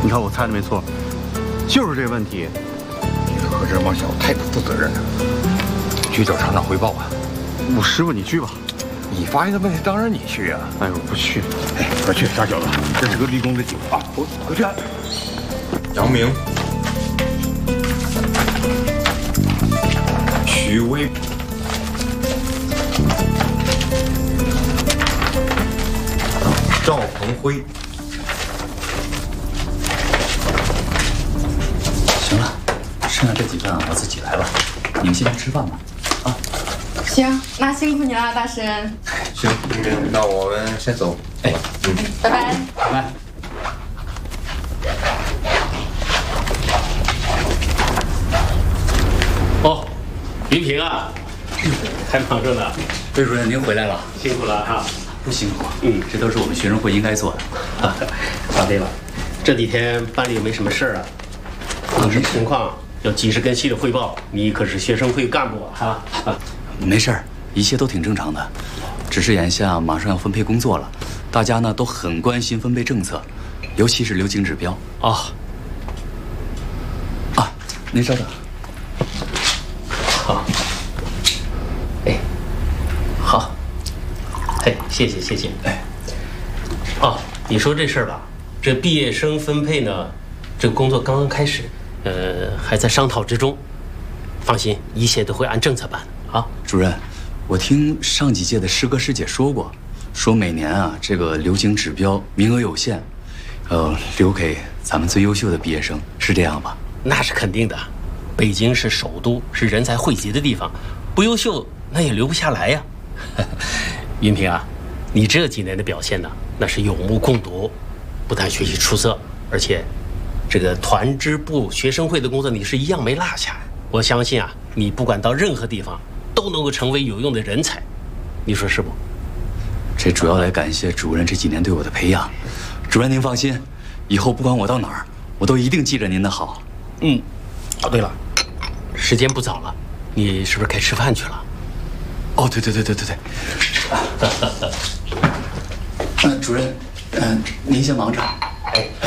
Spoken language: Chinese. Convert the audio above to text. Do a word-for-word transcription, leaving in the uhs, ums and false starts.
你看我猜的没错，就是这个问题。 你和这帮小子太不负责任了，去找厂长汇报啊！ 我师傅，你去吧。 你发现的问题，当然你去啊！ 哎，我不去。 哎，快去，傻小子，这是个立功的机会啊！快快去！杨明、许巍、赵鹏辉。 行了，剩下这几份我自己来吧。你们先去吃饭吧。啊， 行，那辛苦你了，大神。 行，那我们先走。 哎， 嗯， 拜拜。 拜拜。 哦，于平啊，还忙着呢。 魏主任您回来了， 辛苦了哈。 不辛苦，嗯，这都是我们学生会应该做的。 啊，答对了。这几天班里有没什么事儿啊？有什么情况要及时跟系里汇报。你可是学生会干部啊！啊， 没事儿，一切都挺正常的。只是眼下马上要分配工作了，大家呢都很关心分配政策，尤其是流景指标。 哦， 啊，您稍等。 好。哎，好。哎，谢谢谢谢。 哎， 哦，你说这事儿吧，这毕业生分配呢，这个工作刚刚开始，呃，还在商讨之中。放心，一切都会按政策办啊。 主任，我听上几届的师哥师姐说过，说每年啊这个流景指标名额有限，呃，留给咱们最优秀的毕业生，是这样吧？ 那是肯定的，北京是首都，是人才汇集的地方，不优秀那也留不下来呀。云平啊，你这几年的表现呢，那是有目共睹，不但学习出色，而且这个团支部、学生会的工作你是一样没落下。我相信啊，你不管到任何地方，都能够成为有用的人才，你说是不？ 这主要得感谢主任这几年对我的培养。主任您放心，以后不管我到哪儿，我都一定记着您的好。 嗯，哦对了，时间不早了，你是不是该吃饭去了？ 哦，对对对对对对。嗯，主任，嗯，您先忙着。哎哎。